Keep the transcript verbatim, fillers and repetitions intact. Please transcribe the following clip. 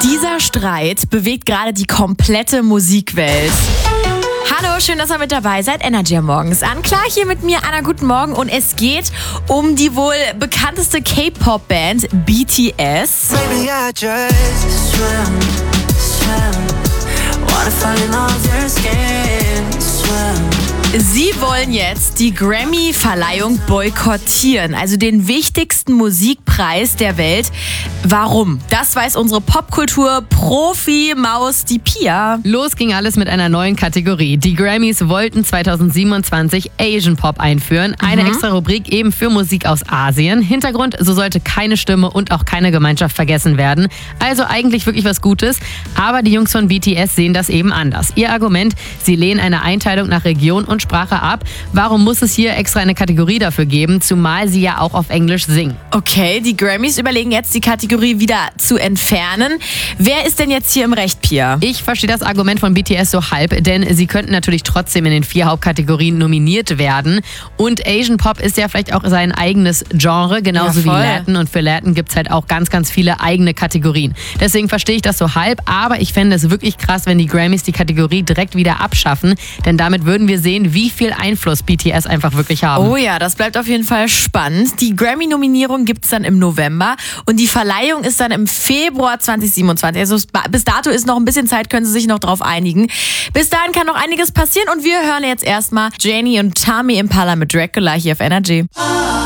Dieser Streit bewegt gerade die komplette Musikwelt. Hallo, schön, dass ihr mit dabei seid. Energy morgens an. Klar, hier mit mir, Anna, guten Morgen. Und es geht um die wohl bekannteste K-Pop-Band B T S. Baby, I just swim, swim. Wanna fall in all your skin, swim. Sie wollen jetzt die Grammy-Verleihung boykottieren, also den wichtigsten Musikpreis der Welt. Warum? Das weiß unsere Popkultur-Profi-Maus, die Pia. Los ging alles mit einer neuen Kategorie. Die Grammys wollten zweitausendsiebenundzwanzig Asian Pop einführen. Eine Mhm. extra Rubrik eben für Musik aus Asien. Hintergrund, so sollte keine Stimme und auch keine Gemeinschaft vergessen werden. Also eigentlich wirklich was Gutes. Aber die Jungs von B T S sehen das eben anders. Ihr Argument, sie lehnen eine Einteilung nach Region und Sprache ab. Warum muss es hier extra eine Kategorie dafür geben, zumal sie ja auch auf Englisch singen? Okay, die Grammys überlegen jetzt, die Kategorie wieder zu entfernen. Wer ist denn jetzt hier im Recht, Pia? Ich verstehe das Argument von B T S so halb, denn sie könnten natürlich trotzdem in den vier Hauptkategorien nominiert werden. Und Asian Pop ist ja vielleicht auch sein eigenes Genre, genauso Ja, wie voll. Latin. Und für Latin gibt es halt auch ganz, ganz viele eigene Kategorien. Deswegen verstehe ich das so halb, aber ich fände es wirklich krass, wenn die Grammys die Kategorie direkt wieder abschaffen, denn damit würden wir sehen, wie viel Einfluss B T S einfach wirklich haben. Oh ja, das bleibt auf jeden Fall spannend. Die Grammy-Nominierung gibt es dann im November und die Verleihung ist dann im Februar zweitausendsiebenundzwanzig. Also bis dato ist noch ein bisschen Zeit, können Sie sich noch drauf einigen. Bis dahin kann noch einiges passieren und wir hören jetzt erstmal Janie und Tommy Impala mit Dracula hier auf Energy.